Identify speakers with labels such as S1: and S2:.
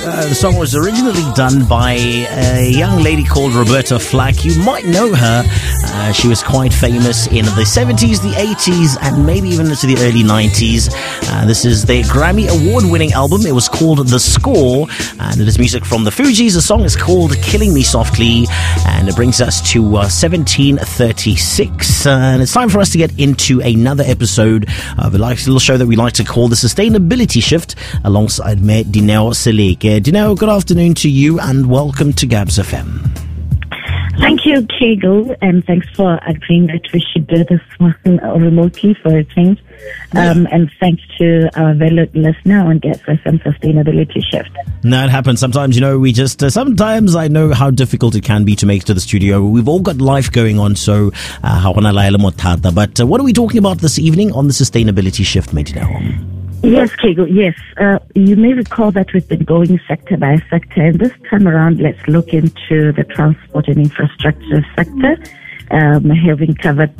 S1: The song was originally done by a young lady called Roberta Flack. You might know her. She was quite famous in the 70s, the 80s, and maybe even into the early 90s. This is their Grammy Award-winning album. It was called The Score, and it is music from the Fugees. The song is called Killing Me Softly, and it brings us to 1736. And it's time for us to get into another episode of a little show that we like to call The Sustainability Shift, alongside me, Dineo Seleke. Dineo, good afternoon to you, and welcome to Gabs FM.
S2: Thank you, Kegel, and thanks for agreeing that we should do this one remotely for a change. And thanks to our valued listener on Gabs FM Sustainability Shift.
S1: No, it happens. Sometimes, we just, sometimes I know how difficult it can be to make it to the studio. We've all got life going on, so, but what are we talking about this evening on the Sustainability Shift, mate?
S2: Yes, Kegel, yes. You may recall that we've been going sector by sector, and this time around, let's look into the transport and infrastructure sector, having covered